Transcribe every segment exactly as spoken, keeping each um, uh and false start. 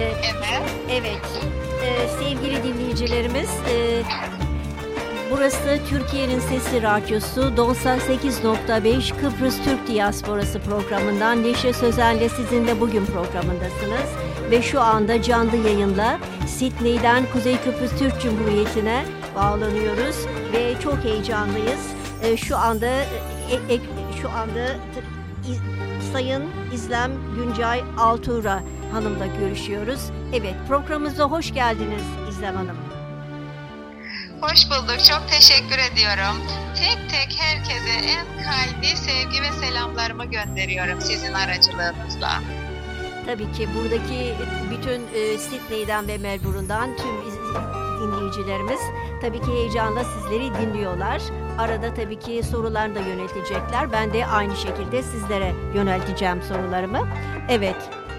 Ee, Evet. evet, Ee, sevgili dinleyicilerimiz, e, burası Türkiye'nin Sesi Radyosu doksan sekiz nokta beş Kıbrıs Türk Diasporası programından Neşe Sözen'le sizinle bugün programındasınız. Ve şu anda canlı yayınla Sidney'den Kuzey Kıbrıs Türk Cumhuriyeti'ne bağlanıyoruz ve çok heyecanlıyız. Ee, şu anda e, e, şu anda t- İ- Sayın İzlem Güncay Altuğra Hanım'la görüşüyoruz. Evet, programımıza hoş geldiniz İzlem Hanım. Hoş bulduk. Çok teşekkür ediyorum. Tek tek herkese en kalbi sevgi ve selamlarımı gönderiyorum sizin aracılığınızla. Tabii ki buradaki bütün e, Sidney'den ve Melbourne'dan tüm iz- dinleyicilerimiz tabii ki heyecanla sizleri dinliyorlar. Arada tabii ki sorularını da yöneltecekler. Ben de aynı şekilde sizlere yönelteceğim sorularımı. Evet.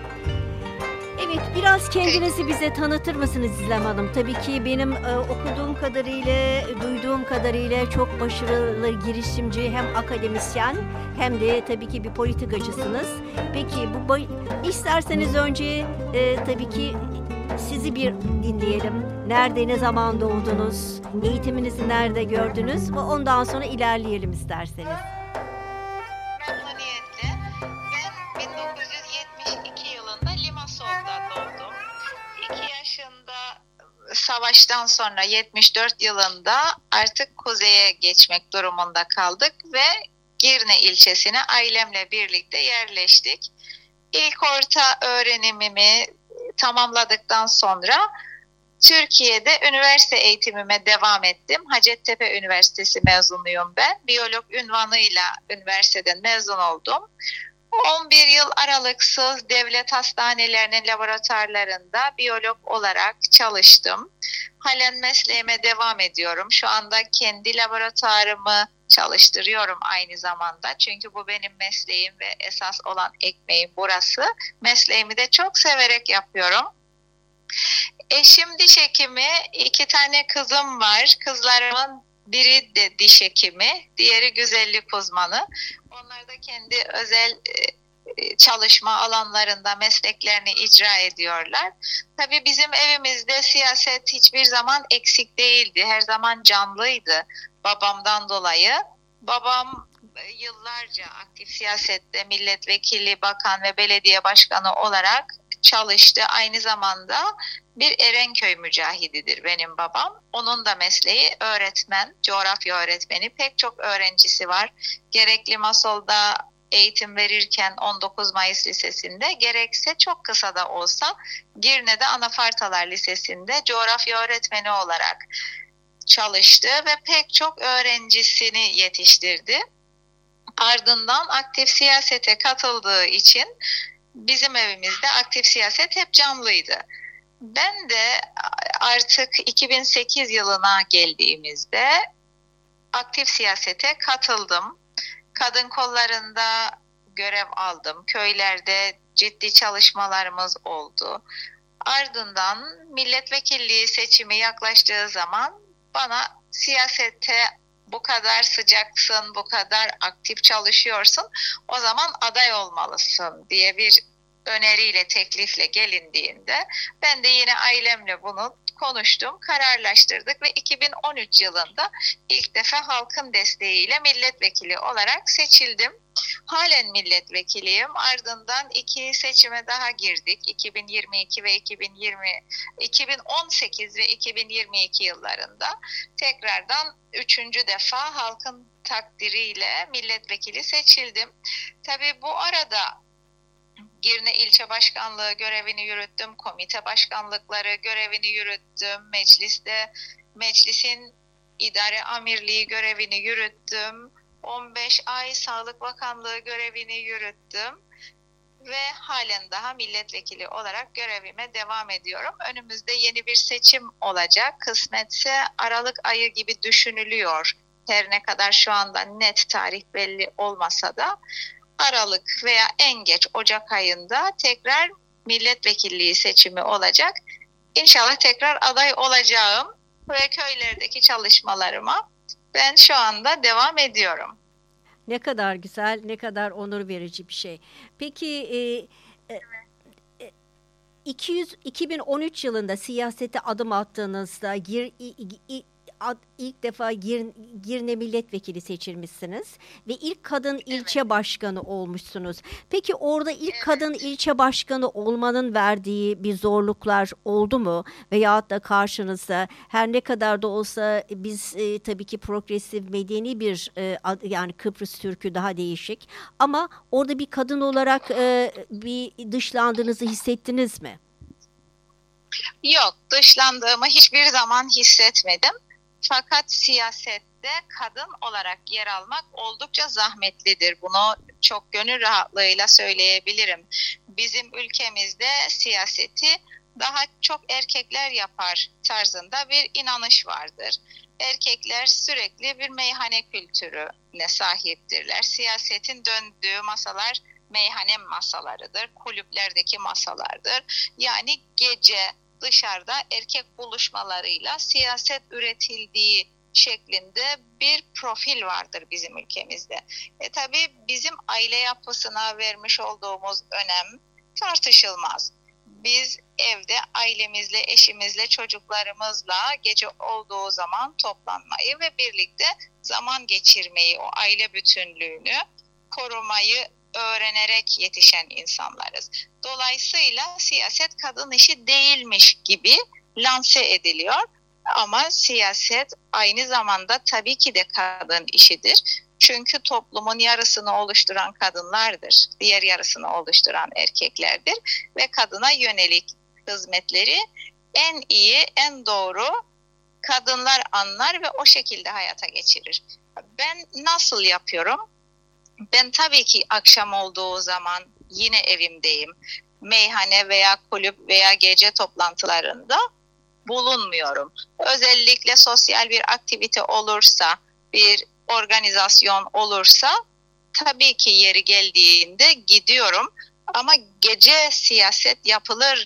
Evet, biraz kendinizi bize tanıtır mısınız İzlem Hanım? Tabii ki benim e, okuduğum kadarıyla, duyduğum kadarıyla çok başarılı girişimci, hem akademisyen hem de tabii ki bir politikacısınız. Peki bu ba- isterseniz önce e, tabii ki sizi bir dinleyelim. Nerede, ne zaman doğdunuz? Eğitiminizi nerede gördünüz? Ve ondan sonra ilerleyelim isterseniz. Memnuniyetle. Ben bin dokuz yüz yetmiş iki yılında Limassol'da doğdum. iki yaşında savaştan sonra yetmiş dört yılında artık kuzeye geçmek durumunda kaldık ve Girne ilçesine ailemle birlikte yerleştik. İlk orta öğrenimimi tamamladıktan sonra Türkiye'de üniversite eğitimime devam ettim. Hacettepe Üniversitesi mezunuyum ben. Biyolog unvanıyla üniversiteden mezun oldum. on bir yıl aralıksız devlet hastanelerinin laboratuvarlarında biyolog olarak çalıştım. Halen mesleğime devam ediyorum. Şu anda kendi laboratuvarımı çalıştırıyorum aynı zamanda. Çünkü bu benim mesleğim ve esas olan ekmeğim burası. Mesleğimi de çok severek yapıyorum. Eşim diş hekimi, iki tane kızım var. Kızlarımın biri de diş hekimi, diğeri güzellik uzmanı. Onlar da kendi özel çalışma alanlarında mesleklerini icra ediyorlar. Tabii bizim evimizde siyaset hiçbir zaman eksik değildi. Her zaman canlıydı babamdan dolayı. Babam yıllarca aktif siyasette milletvekili, bakan ve belediye başkanı olarak çalıştı. Aynı zamanda bir Erenköy mücahididir benim babam. Onun da mesleği öğretmen, coğrafya öğretmeni. Pek çok öğrencisi var. Gerek Limassol'da eğitim verirken on dokuz Mayıs Lisesi'nde, gerekse çok kısa da olsa Girne'de Anafartalar Lisesi'nde coğrafya öğretmeni olarak çalıştı ve pek çok öğrencisini yetiştirdi. Ardından aktif siyasete katıldığı için bizim evimizde aktif siyaset hep canlıydı. Ben de artık iki bin sekiz yılına geldiğimizde aktif siyasete katıldım. Kadın kollarında görev aldım. Köylerde ciddi çalışmalarımız oldu. Ardından milletvekilliği seçimi yaklaştığı zaman bana siyasete bu kadar sıcaksın, bu kadar aktif çalışıyorsun, o zaman aday olmalısın diye bir öneriyle, teklifle gelindiğinde ben de yine ailemle bunu konuştum, kararlaştırdık ve iki bin on üç yılında ilk defa halkın desteğiyle milletvekili olarak seçildim. Halen milletvekiliyim. Ardından iki seçime daha girdik. iki bin yirmi iki ve iki bin yirmi, iki bin on sekiz ve iki bin yirmi iki yıllarında tekrardan üçüncü defa halkın takdiriyle milletvekili seçildim. Tabii bu arada Girne İlçe Başkanlığı görevini yürüttüm, komite başkanlıkları görevini yürüttüm, mecliste meclisin idare amirliği görevini yürüttüm, on beş ay Sağlık Bakanlığı görevini yürüttüm ve halen daha milletvekili olarak görevime devam ediyorum. Önümüzde yeni bir seçim olacak, kısmetse Aralık ayı gibi düşünülüyor. Her ne kadar şu anda net tarih belli olmasa da Aralık veya en geç Ocak ayında tekrar milletvekilliği seçimi olacak. İnşallah tekrar aday olacağım ve köylerdeki çalışmalarıma ben şu anda devam ediyorum. Ne kadar güzel, ne kadar onur verici bir şey. Peki e, e, iki yüz iki bin on üç yılında siyasete adım attığınızda gir, i- i- ad- ilk defa Gir, Girne milletvekili seçilmişsiniz ve ilk kadın ilçe başkanı olmuşsunuz. Peki orada ilk Evet. kadın ilçe başkanı olmanın verdiği bir zorluklar oldu mu? Veyahut da karşınızda her ne kadar da olsa biz e, tabii ki progresif medeni bir e, ad- yani Kıbrıs Türk'ü daha değişik ama orada bir kadın olarak e, bir dışlandığınızı hissettiniz mi? Yok, dışlandığımı hiçbir zaman hissetmedim. Fakat siyasette kadın olarak yer almak oldukça zahmetlidir. Bunu çok gönül rahatlığıyla söyleyebilirim. Bizim ülkemizde siyaseti daha çok erkekler yapar tarzında bir inanış vardır. Erkekler sürekli bir meyhane kültürüne sahiptirler. Siyasetin döndüğü masalar meyhane masalarıdır, kulüplerdeki masalardır. Yani gece dışarıda erkek buluşmalarıyla siyaset üretildiği şeklinde bir profil vardır bizim ülkemizde. E tabii bizim aile yapısına vermiş olduğumuz önem tartışılmaz. Biz evde ailemizle, eşimizle, çocuklarımızla gece olduğu zaman toplanmayı ve birlikte zaman geçirmeyi, o aile bütünlüğünü korumayı öğrenerek yetişen insanlarız. Dolayısıyla siyaset kadın işi değilmiş gibi lanse ediliyor. Ama siyaset aynı zamanda tabii ki de kadın işidir. Çünkü toplumun yarısını oluşturan kadınlardır. Diğer yarısını oluşturan erkeklerdir. Ve kadına yönelik hizmetleri en iyi, en doğru kadınlar anlar ve o şekilde hayata geçirir. Ben nasıl yapıyorum? Ben tabii ki akşam olduğu zaman yine evimdeyim. Meyhane veya kulüp veya gece toplantılarında bulunmuyorum. Özellikle sosyal bir aktivite olursa, bir organizasyon olursa tabii ki yeri geldiğinde gidiyorum. Ama gece siyaset yapılır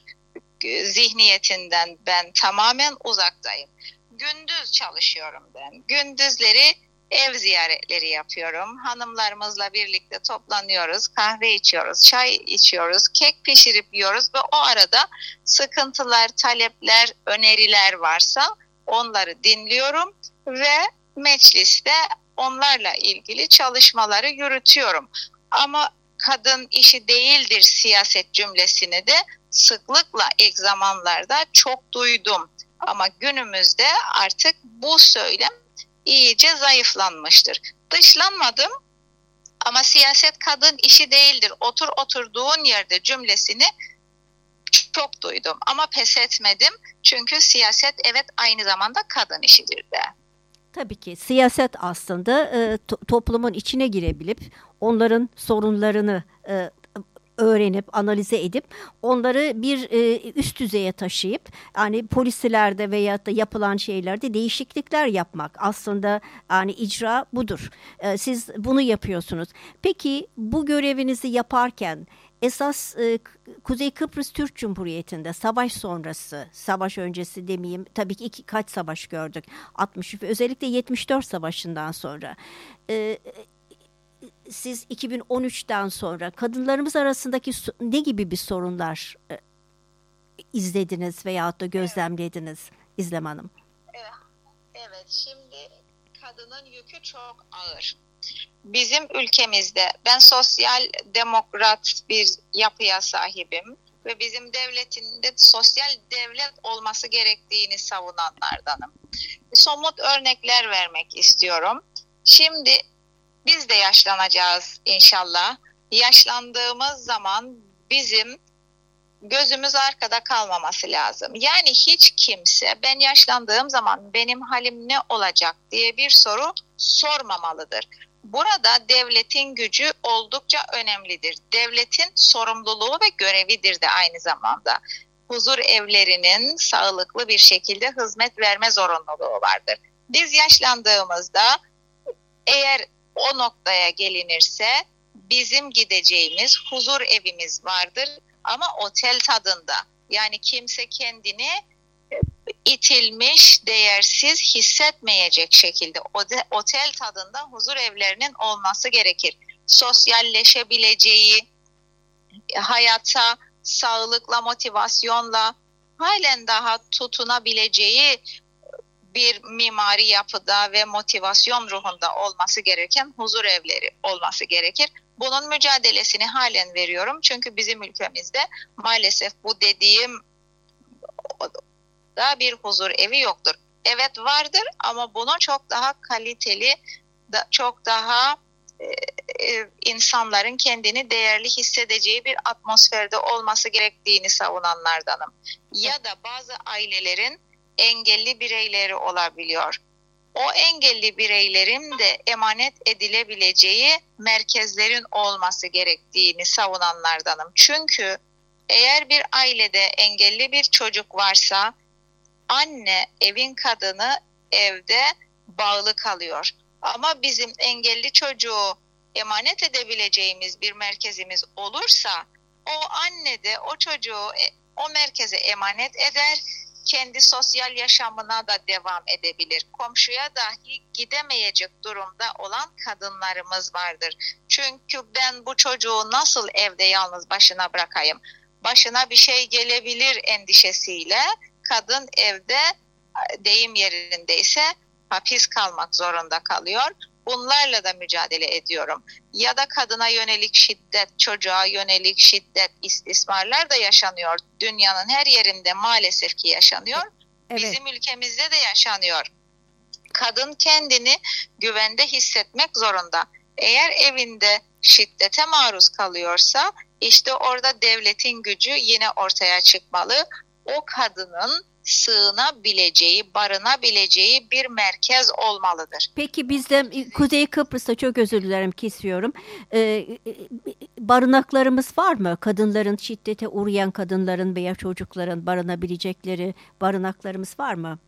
zihniyetinden ben tamamen uzaktayım. Gündüz çalışıyorum ben. Gündüzleri ev ziyaretleri yapıyorum. Hanımlarımızla birlikte toplanıyoruz, kahve içiyoruz, çay içiyoruz, kek pişirip yiyoruz ve o arada sıkıntılar, talepler, öneriler varsa onları dinliyorum ve mecliste onlarla ilgili çalışmaları yürütüyorum. Ama kadın işi değildir siyaset cümlesini de sıklıkla ilk zamanlarda çok duydum. Ama günümüzde artık bu söylem iyice zayıflanmıştır. Dışlanmadım ama siyaset kadın işi değildir. Otur oturduğun yerde cümlesini çok duydum ama pes etmedim. Çünkü siyaset evet aynı zamanda kadın işidir de. Tabii ki siyaset aslında e, to- toplumun içine girebilip onların sorunlarını e, öğrenip analize edip onları bir e, üst düzeye taşıyıp hani polisilerde veya da yapılan şeylerde değişiklikler yapmak aslında hani icra budur. E, siz bunu yapıyorsunuz. Peki bu görevinizi yaparken esas e, Kuzey Kıbrıs Türk Cumhuriyeti'nde savaş sonrası, savaş öncesi demeyeyim, tabii ki iki, kaç savaş gördük. altmış ve özellikle yetmiş dört savaşından sonra. E, siz iki bin on üçten sonra kadınlarımız arasındaki ne gibi bir sorunlar e, izlediniz veyahut da gözlemlediniz İzlem Hanım? Evet, evet, şimdi kadının yükü çok ağır. Bizim ülkemizde ben sosyal demokrat bir yapıya sahibim ve bizim devletin de sosyal devlet olması gerektiğini savunanlardanım. Somut örnekler vermek istiyorum. Şimdi biz de yaşlanacağız inşallah. Yaşlandığımız zaman bizim gözümüz arkada kalmaması lazım. Yani hiç kimse ben yaşlandığım zaman benim halim ne olacak diye bir soru sormamalıdır. Burada devletin gücü oldukça önemlidir. Devletin sorumluluğu ve görevidir de aynı zamanda. Huzur evlerinin sağlıklı bir şekilde hizmet verme zorunluluğu vardır. Biz yaşlandığımızda eğer o noktaya gelinirse bizim gideceğimiz huzur evimiz vardır ama otel tadında. Yani kimse kendini itilmiş, değersiz hissetmeyecek şekilde otel tadında huzur evlerinin olması gerekir. Sosyalleşebileceği, hayata sağlıkla, motivasyonla halen daha tutunabileceği bir mimari yapıda ve motivasyon ruhunda olması gereken huzur evleri olması gerekir. Bunun mücadelesini halen veriyorum. Çünkü bizim ülkemizde maalesef bu dediğim da bir huzur evi yoktur. Evet vardır ama bunun çok daha kaliteli, çok daha e, insanların kendini değerli hissedeceği bir atmosferde olması gerektiğini savunanlardanım. Ya da bazı ailelerin engelli bireyleri olabiliyor. O engelli bireylerin de emanet edilebileceği merkezlerin olması gerektiğini savunanlardanım. Çünkü eğer bir ailede engelli bir çocuk varsa anne, evin kadını evde bağlı kalıyor. Ama bizim engelli çocuğu emanet edebileceğimiz bir merkezimiz olursa o anne de o çocuğu o merkeze emanet eder, kendi sosyal yaşamına da devam edebilir. Komşuya dahi gidemeyecek durumda olan kadınlarımız vardır. Çünkü ben bu çocuğu nasıl evde yalnız başına bırakayım? Başına bir şey gelebilir endişesiyle kadın evde, deyim yerindeyse, hapis kalmak zorunda kalıyor. Bunlarla da mücadele ediyorum. Ya da kadına yönelik şiddet, çocuğa yönelik şiddet, istismarlar da yaşanıyor. Dünyanın her yerinde maalesef ki yaşanıyor. Evet. Bizim ülkemizde de yaşanıyor. Kadın kendini güvende hissetmek zorunda. Eğer evinde şiddete maruz kalıyorsa işte orada devletin gücü yine ortaya çıkmalı. O kadının sığınabileceği, barınabileceği bir merkez olmalıdır. Peki bizde Kuzey Kıbrıs'ta, çok özür dilerim kesiyorum, ee, barınaklarımız var mı? Kadınların, şiddete uğrayan kadınların veya çocukların barınabilecekleri barınaklarımız var mı?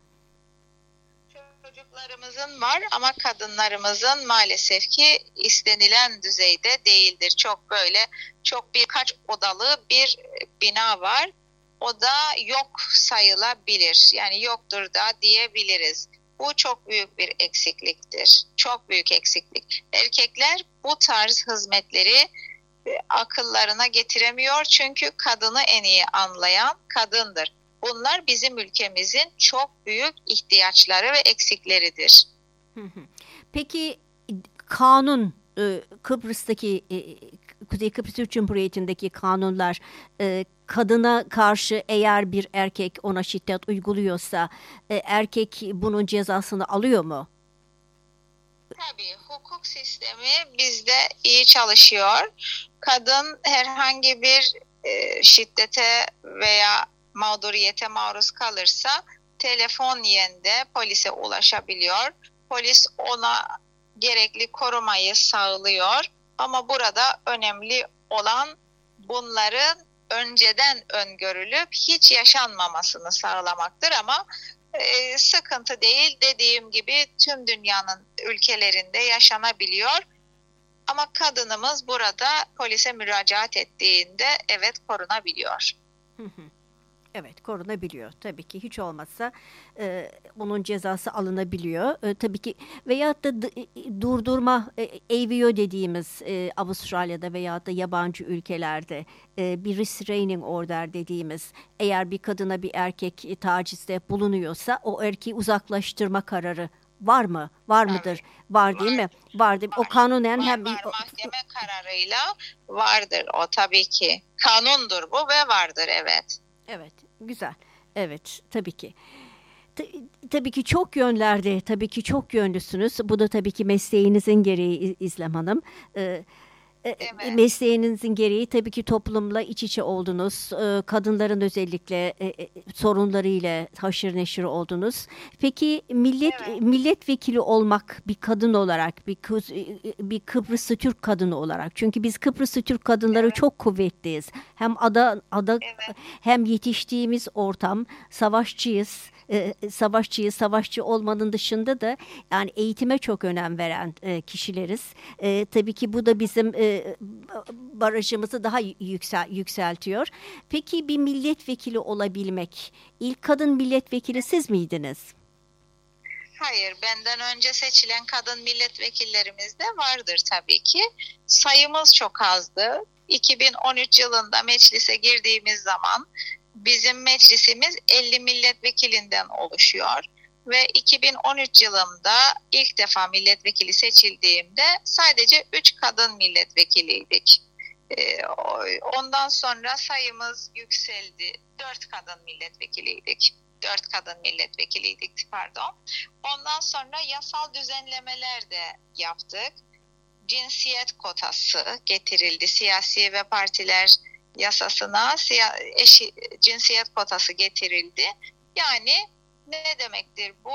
Çocuklarımızın var ama kadınlarımızın maalesef ki istenilen düzeyde değildir. Çok böyle, çok birkaç odalı bir bina var. O da yok sayılabilir. Yani yoktur da diyebiliriz. Bu çok büyük bir eksikliktir. Çok büyük eksiklik. Erkekler bu tarz hizmetleri akıllarına getiremiyor. Çünkü kadını en iyi anlayan kadındır. Bunlar bizim ülkemizin çok büyük ihtiyaçları ve eksikleridir. Peki kanun, Kıbrıs'taki, Kuzey Kıbrıs Türk Cumhuriyeti'ndeki kanunlar kadına karşı eğer bir erkek ona şiddet uyguluyorsa erkek bunun cezasını alıyor mu? Tabii, hukuk sistemi bizde iyi çalışıyor. Kadın herhangi bir e, şiddete veya mağduriyete maruz kalırsa telefon yönde polise ulaşabiliyor. Polis ona gerekli korumayı sağlıyor. Ama burada önemli olan bunların önceden öngörülüp hiç yaşanmamasını sağlamaktır ama e, sıkıntı değil, dediğim gibi tüm dünyanın ülkelerinde yaşanabiliyor. Ama kadınımız burada polise müracaat ettiğinde evet korunabiliyor. Evet, korunabiliyor. Tabii ki hiç olmazsa e, bunun cezası alınabiliyor. E, tabii ki veyahut da d- durdurma, e, A V O dediğimiz e, Avustralya'da veyahut da yabancı ülkelerde e, bir restraining order dediğimiz, eğer bir kadına bir erkek e, tacizde bulunuyorsa o erkeği uzaklaştırma kararı var mı? Var mıdır? Evet. Var değil Var. mi? Var değil mi? O kanunen var, hem var. Mahkeme kararıyla vardır o, tabii ki. Kanundur bu ve vardır, evet. Evet, güzel. Evet, tabii ki. Ta- tabii ki çok yönlerde, tabii ki çok yönlüsünüz. Bu da tabii ki mesleğinizin gereği İzlem Hanım. Ee, Evet. Mesleğinizin gereği tabii ki toplumla iç içe oldunuz. Ee, Kadınların özellikle e, e, sorunlarıyla haşır neşir oldunuz. Peki millet Evet. milletvekili olmak bir kadın olarak, bir kız, bir Kıbrıslı Türk kadını olarak. Çünkü biz Kıbrıslı Türk kadınları Evet. çok kuvvetliyiz. Hem ada ada Evet. hem yetiştiğimiz ortam, savaşçıyız. E, savaşçıyız. Savaşçı olmanın dışında da yani eğitime çok önem veren e, kişileriz. E, tabii ki bu da bizim e, barajımızı daha yüksel, yükseltiyor. Peki bir milletvekili olabilmek, ilk kadın milletvekili siz miydiniz? Hayır, benden önce seçilen kadın milletvekillerimiz de vardır tabii ki. Sayımız çok azdı. iki bin on üç yılında meclise girdiğimiz zaman bizim meclisimiz elli milletvekilinden oluşuyor. Ve iki bin on üç yılında ilk defa milletvekili seçildiğimde sadece üç kadın milletvekiliydik. Ondan sonra sayımız yükseldi. dört kadın milletvekiliydik. dört kadın milletvekiliydik pardon. Ondan sonra yasal düzenlemeler de yaptık. Cinsiyet kotası getirildi. Siyasi ve partiler yasasına eşi, cinsiyet kotası getirildi. Yani ne demektir bu?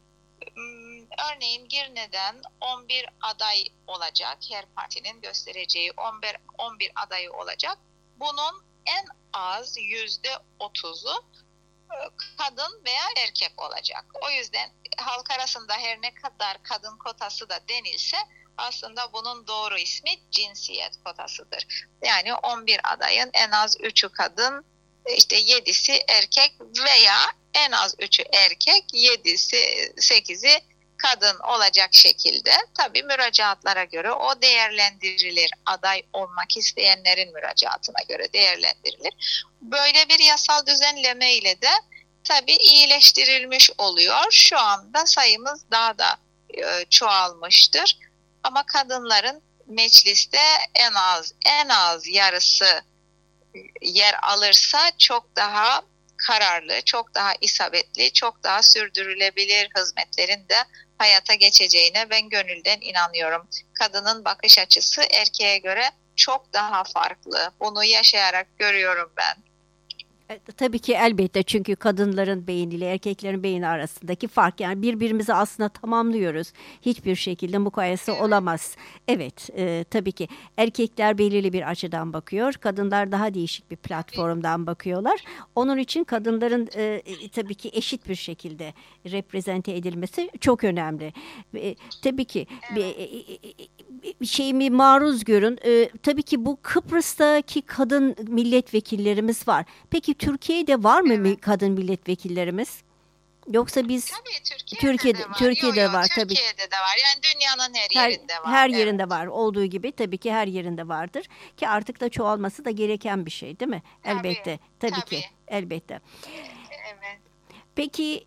Örneğin Girne'den on bir aday olacak. Her partinin göstereceği on bir, on bir adayı olacak. Bunun en az yüzde otuzu kadın veya erkek olacak. O yüzden halk arasında her ne kadar kadın kotası da denilse aslında bunun doğru ismi cinsiyet kotasıdır. Yani on bir adayın en az üçü kadın, işte yedisi erkek veya en az üçü erkek, yedisi, sekizi kadın olacak şekilde tabii müracaatlara göre o değerlendirilir. Aday olmak isteyenlerin müracaatına göre değerlendirilir. Böyle bir yasal düzenleme ile de tabii iyileştirilmiş oluyor. Şu anda sayımız daha da e, çoğalmıştır. Ama kadınların mecliste en az en az yarısı yer alırsa çok daha kararlı, çok daha isabetli, çok daha sürdürülebilir hizmetlerin de hayata geçeceğine ben gönülden inanıyorum. Kadının bakış açısı erkeğe göre çok daha farklı. Bunu yaşayarak görüyorum ben. Tabii ki elbette, çünkü kadınların beyniyle erkeklerin beyni arasındaki fark, yani birbirimizi aslında tamamlıyoruz. Hiçbir şekilde mukayese olamaz. Evet, e, tabii ki erkekler belirli bir açıdan bakıyor. Kadınlar daha değişik bir platformdan bakıyorlar. Onun için kadınların e, tabii ki eşit bir şekilde reprezente edilmesi çok önemli. E, tabii ki bir, bir şeyimi maruz görün. E, tabii ki bu Kıbrıs'taki kadın milletvekillerimiz var. Peki Türkiye'de var mı evet. kadın milletvekillerimiz? Yoksa biz tabii Türkiye'de, Türkiye'de de var. Türkiye'de yo, yo, var Türkiye'de tabii. Türkiye'de de var. Yani dünyanın her, her yerinde var. Her evet. yerinde var. Olduğu gibi tabii ki her yerinde vardır ki artık da çoğalması da gereken bir şey, değil mi? Tabii, Elbette. Tabii, tabii ki. Elbette. Evet. Peki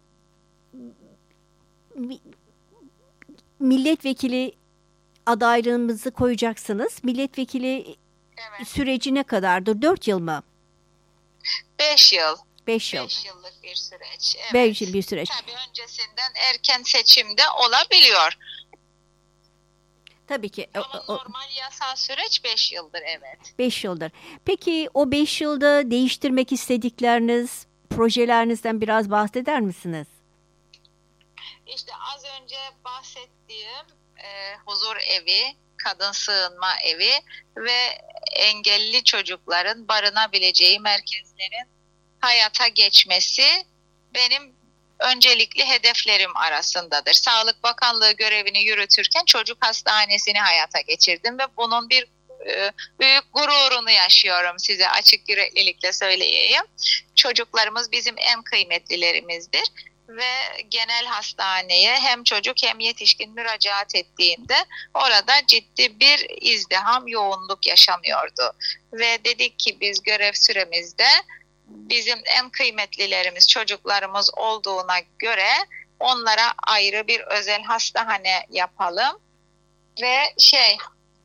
milletvekili adaylığımızı koyacaksınız. Milletvekili evet. süreci ne kadardır? Dört yıl mı? Beş yıl. Beş yıl. Beş yıllık bir süreç. Evet. Beş yıl bir süreç. Tabii öncesinden erken seçimde olabiliyor. Tabii ki. Ama o, normal yasal süreç beş yıldır, evet. Beş yıldır. Peki o beş yılda değiştirmek istedikleriniz, projelerinizden biraz bahseder misiniz? İşte az önce bahsettiğim e, huzur evi, kadın sığınma evi ve engelli çocukların barınabileceği merkezlerin hayata geçmesi benim öncelikli hedeflerim arasındadır. Sağlık Bakanlığı görevini yürütürken çocuk hastanesini hayata geçirdim ve bunun bir e, büyük gururunu yaşıyorum, size açık yüreklilikle söyleyeyim. Çocuklarımız bizim en kıymetlilerimizdir ve genel hastaneye hem çocuk hem yetişkin müracaat ettiğinde orada ciddi bir izdiham, yoğunluk yaşanıyordu. Ve dedik ki biz görev süremizde bizim en kıymetlilerimiz çocuklarımız olduğuna göre onlara ayrı bir özel hastane yapalım ve şey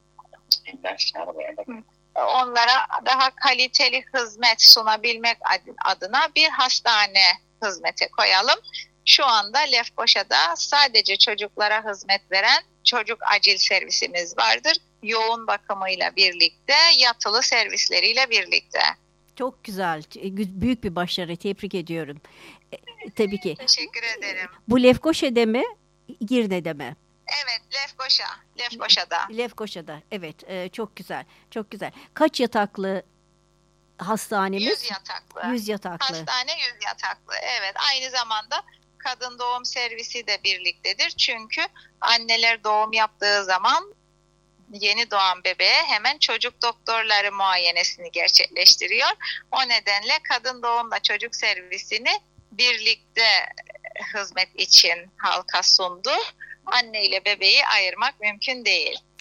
onlara daha kaliteli hizmet sunabilmek adına bir hastane hizmete koyalım. Şu anda Lefkoşa'da sadece çocuklara hizmet veren çocuk acil servisimiz vardır. Yoğun bakımıyla birlikte, yatılı servisleriyle birlikte. Çok güzel, büyük bir başarı. Tebrik ediyorum. E, tabii ki. Teşekkür ederim. Bu Lefkoşa'da mı, Girne'de mi? Evet, Lefkoşa. Lefkoşa'da. Lefkoşa'da. Evet, e, çok güzel. Çok güzel. Kaç yataklı hastanemiz? Yüz yataklı. Yüz yataklı. Hastane yüz yataklı. Evet, aynı zamanda kadın doğum servisi de birliktedir. Çünkü anneler doğum yaptığı zaman yeni doğan bebeğe hemen çocuk doktorları muayenesini gerçekleştiriyor. O nedenle kadın doğumla çocuk servisini birlikte hizmet için halka sundu. Anne ile bebeği ayırmak mümkün değil.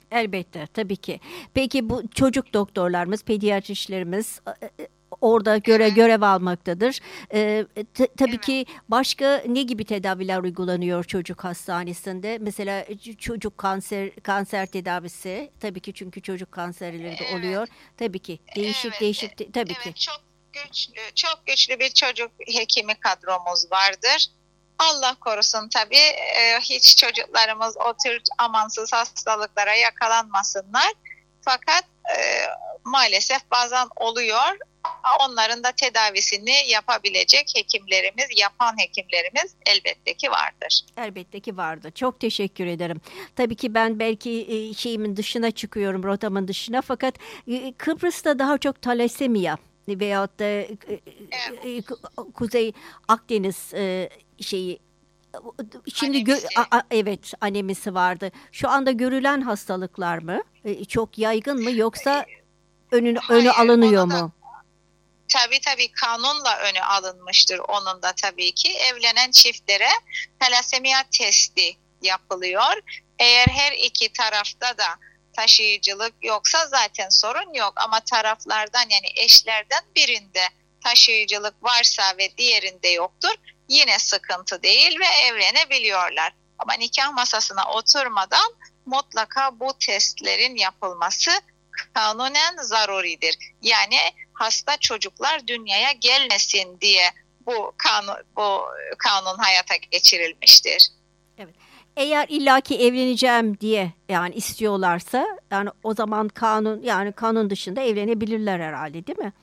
Elbette, tabii ki. Peki bu çocuk doktorlarımız, pediatristlerimiz e, e, orada göre Evet, görev almaktadır. E, t- tabii evet. ki başka ne gibi tedaviler uygulanıyor çocuk hastanesinde? Mesela ç- çocuk kanser kanser tedavisi, tabii ki çünkü çocuk kanserleri de Evet. oluyor. Tabii ki değişik Evet, e- değişik te- tabii ki. evet çok güçlü, çok güçlü bir çocuk hekimi kadromuz vardır. Allah korusun tabii e, hiç çocuklarımız o tür amansız hastalıklara yakalanmasınlar. Fakat e, maalesef bazen oluyor. Onların da tedavisini yapabilecek hekimlerimiz, yapan hekimlerimiz elbette ki vardır. Elbette ki vardı. Çok teşekkür ederim. Tabii ki ben belki e, şeyimin dışına çıkıyorum, rotamın dışına. Fakat e, Kıbrıs'ta daha çok talasemia veyahut da e, Evet, e, e, Kuzey Akdeniz e, şeyi. Şimdi gö- anemisi. a- a- evet, anemisi vardı. Şu anda görülen hastalıklar mı? E, çok yaygın mı yoksa önü önü Hayır, alınıyor onu da mu? tabii tabii kanunla önü alınmıştır onun da tabii ki. Evlenen çiftlere talasemia testi yapılıyor. Eğer her iki tarafta da taşıyıcılık yoksa zaten sorun yok. Ama taraflardan yani eşlerden birinde taşıyıcılık varsa ve diğerinde yoktur yine sıkıntı değil ve evlenebiliyorlar. Ama nikah masasına oturmadan mutlaka bu testlerin yapılması kanunen zaruridir. Yani hasta çocuklar dünyaya gelmesin diye bu kanun bu kanun hayata geçirilmiştir. Evet. Eğer illaki evleneceğim diye yani istiyorlarsa yani o zaman kanun yani kanun dışında evlenebilirler herhalde, değil mi?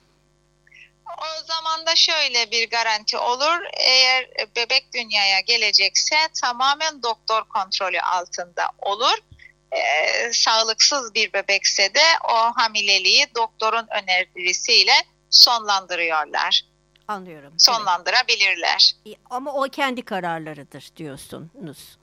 O zaman da şöyle bir garanti olur. Eğer bebek dünyaya gelecekse tamamen doktor kontrolü altında olur. Ee, sağlıksız bir bebekse de o hamileliği doktorun önerisiyle sonlandırıyorlar. Anlıyorum. Evet. Sonlandırabilirler. E, Ama o kendi kararlarıdır diyorsunuz.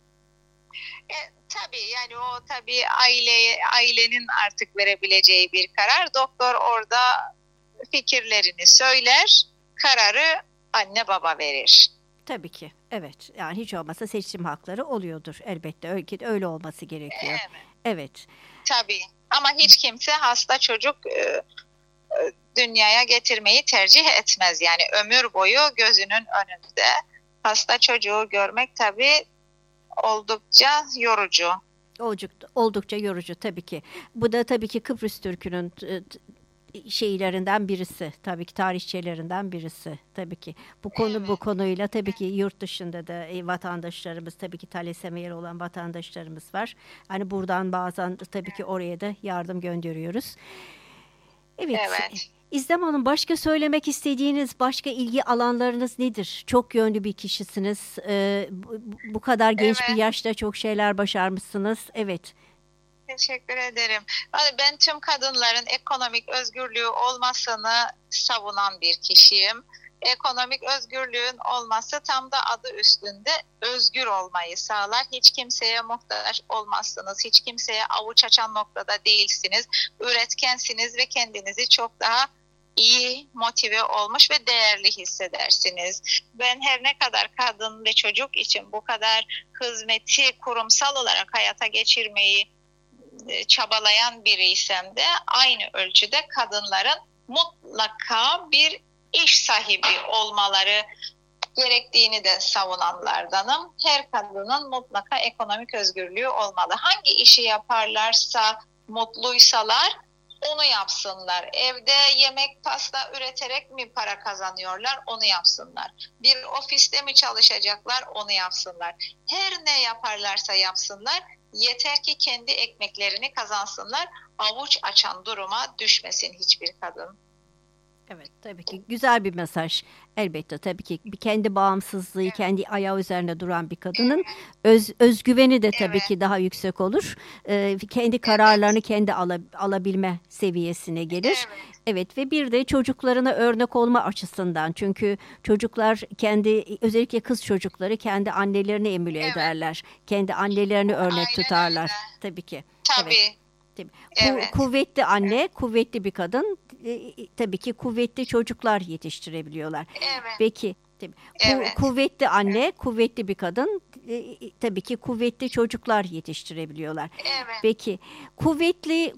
E, tabii yani o tabii aile ailenin artık verebileceği bir karar. Doktor orada fikirlerini söyler, kararı anne baba verir. Tabii ki. Evet. Yani hiç olmazsa seçim hakları oluyordur. Elbette öyle, öyle olması gerekiyor. Evet, Evet. tabii. Ama hiç kimse hasta çocuk e, e, dünyaya getirmeyi tercih etmez. Yani ömür boyu gözünün önünde hasta çocuğu görmek tabii oldukça yorucu. Oldukça, oldukça yorucu tabii ki. Bu da tabii ki Kıbrıs Türk'ünün t- t- şeylerinden birisi. Tabii ki tarihçelerinden birisi. Tabii ki. Bu konu bu Evet, konuyla tabii ki yurt dışında da e, vatandaşlarımız tabii ki talesemiyeli olan vatandaşlarımız var. Hani buradan bazen tabii ki oraya da yardım gönderiyoruz. Evet. evet. İzlem Hanım, başka söylemek istediğiniz başka ilgi alanlarınız nedir? Çok yönlü bir kişisiniz. Ee, bu, bu kadar genç bir Evet. yaşta çok şeyler başarmışsınız. Evet. Teşekkür ederim. Yani ben tüm kadınların ekonomik özgürlüğü olmasını savunan bir kişiyim. Ekonomik özgürlüğün olması tam da adı üstünde özgür olmayı sağlar. Hiç kimseye muhtaç olmazsınız. Hiç kimseye avuç açan noktada değilsiniz. Üretkensiniz ve kendinizi çok daha iyi, motive olmuş ve değerli hissedersiniz. Ben her ne kadar kadın ve çocuk için bu kadar hizmeti kurumsal olarak hayata geçirmeyi çabalayan biriysem de aynı ölçüde kadınların mutlaka bir iş sahibi olmaları gerektiğini de savunanlardanım. Her kadının mutlaka ekonomik özgürlüğü olmalı. Hangi işi yaparlarsa, mutluysalar onu yapsınlar. Evde yemek, pasta üreterek mi para kazanıyorlar? Onu yapsınlar. Bir ofiste mi çalışacaklar? Onu yapsınlar. Her ne yaparlarsa yapsınlar. Yeter ki kendi ekmeklerini kazansınlar. Avuç açan duruma düşmesin hiçbir kadın. Evet, tabii ki güzel bir mesaj. Elbette tabii ki bir kendi bağımsızlığı, Evet, kendi ayağı üzerinde duran bir kadının öz, özgüveni de tabii evet, ki daha yüksek olur. Ee, kendi evet, kararlarını kendi ala- alabilme seviyesine gelir. evet, Evet ve bir de çocuklarına örnek olma açısından. Çünkü çocuklar kendi özellikle kız çocukları kendi annelerini emüle evet. ederler. Kendi annelerini örnek Aynen öyle. tutarlar. Tabii ki. Evet. Tabii, Tabii. Ku- evet, kuvvetli evet, anne, kuvvetli bir kadın e, e, tabii ki kuvvetli çocuklar yetiştirebiliyorlar. evet, Peki, tabii. Ku- evet, kuvvetli evet, anne, kuvvetli bir kadın e, tabii ki kuvvetli çocuklar yetiştirebiliyorlar. Evet. Peki kuvvetli